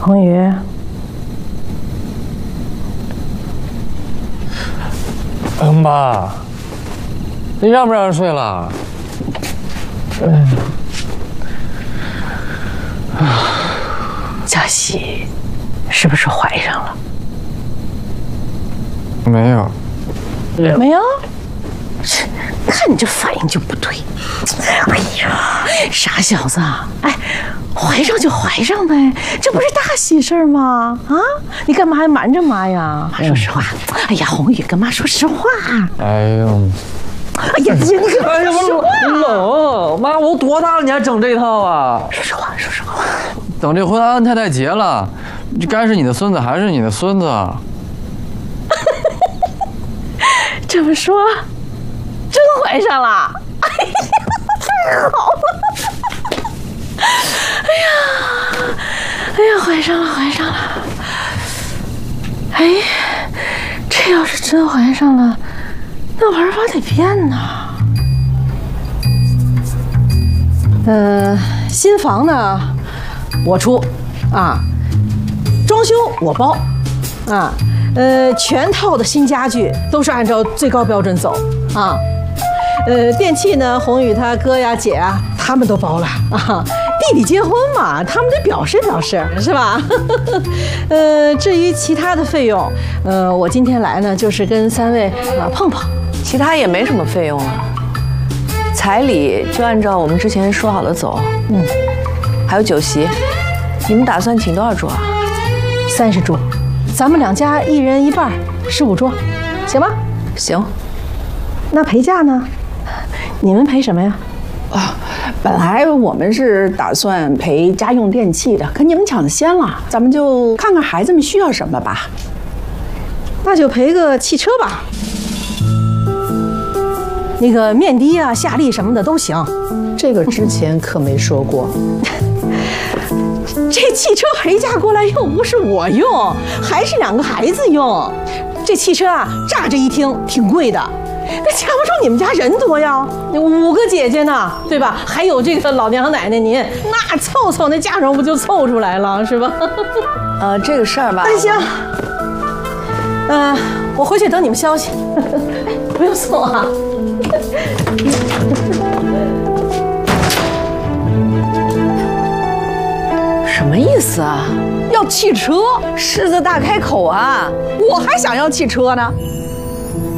红宇， 妈，你让不让人睡了？ 佳琪，是不是怀上了？ 没有。 没有。看你这反应就不对。哎呀，傻小子！哎，怀上就怀上呗，这不是大喜事吗？啊，你干嘛还瞒着妈呀？妈，说实话。哎呀，红宇，跟妈说实话。 哎呦， 哎呀，你可哎呀，我冷，妈，我多大了你还整这套啊？ 说实话，说实话。 等这婚安太太结了，这该是你的孙子还是你的孙子？ 这么说，真怀上了？哎呀，太好了！哎呀，怀上了，怀上了！哎，这要是真怀上了，那玩法得变呐。新房呢，我出，啊，装修我包，啊。全套的新家具都是按照最高标准走啊。电器呢，宏宇他哥呀、姐啊，他们都包了啊。弟弟结婚嘛，他们得表示表示，是吧？至于其他的费用，我今天来呢，就是跟3位碰碰， 其他也没什么费用啊。彩礼就按照我们之前说好的走，还有酒席，你们打算请多少桌啊 ？30桌。咱们2家1人1半，15桌，行吗？ 行。 那陪嫁呢？你们陪什么呀？ 本来我们是打算陪家用电器的，可你们抢的先了，咱们就看看孩子们需要什么吧。 那就陪个汽车吧。那个面的啊、夏利什么的都行。 这个之前可没说过。 这汽车陪嫁过来又不是我用，还是2个孩子用。这汽车啊，乍这一听挺贵的，那掐不住你们家人多呀，5个姐姐呢，对吧？还有这个老娘奶奶您，那凑凑那嫁妆不就凑出来了，是吧？ 这个事儿吧。 行，我回去等你们消息。不用送啊。 什么意思啊？ ， 要汽车，狮子大开口啊！我还想要汽车呢。